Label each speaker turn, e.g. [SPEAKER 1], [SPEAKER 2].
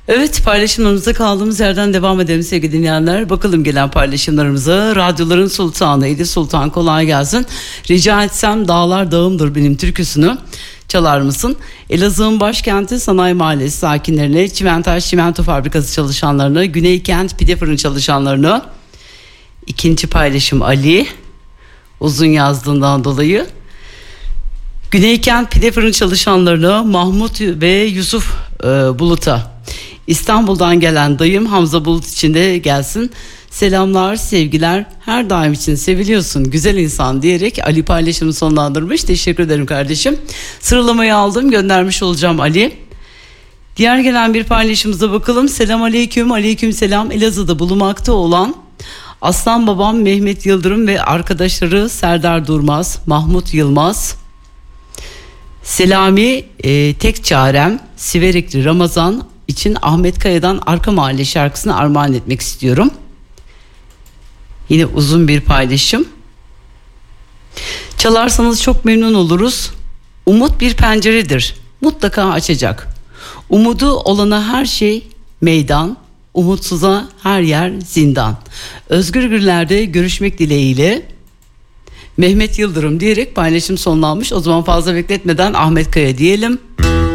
[SPEAKER 1] Evet, paylaşımlarımıza kaldığımız yerden devam edelim sevgili dinleyenler. Bakalım gelen paylaşımlarımıza. Radyoların sultanı Edip Sultan, kolay gelsin. Rica etsem Dağlar Dağımdır benim türküsünü çalar mısın? Elazığ'ın başkenti Sanayi Mahallesi sakinlerine, Çimentaş Çimento Fabrikası çalışanlarına, Güneykent Pide Fırın çalışanlarına. İkinci paylaşım Ali. Uzun yazdığından dolayı. Güneykent Pide Fırın çalışanlarına, Mahmut ve Yusuf Bulut'a. İstanbul'dan gelen dayım Hamza Bulut için de gelsin. Selamlar, sevgiler, her daim için seviliyorsun güzel insan diyerek Ali paylaşımı sonlandırmış. Teşekkür ederim kardeşim. Sıralamayı aldım, göndermiş olacağım Ali. Diğer gelen bir paylaşımıza bakalım. Selam aleyküm, aleyküm selam. Elazığ'da bulunmakta olan Aslan babam Mehmet Yıldırım ve arkadaşları Serdar Durmaz, Mahmut Yılmaz, Selami tek çarem, Siverikli Ramazan için Ahmet Kaya'dan Arka Mahalle şarkısını armağan etmek istiyorum. Yine uzun bir paylaşım. Çalarsanız çok memnun oluruz. Umut bir penceredir, mutlaka açacak. Umudu olana her şey meydan, umutsuza her yer zindan. Özgür Gürler'de görüşmek dileğiyle, Mehmet Yıldırım diyerek paylaşım sonlanmış. O zaman fazla bekletmeden Ahmet Kaya diyelim.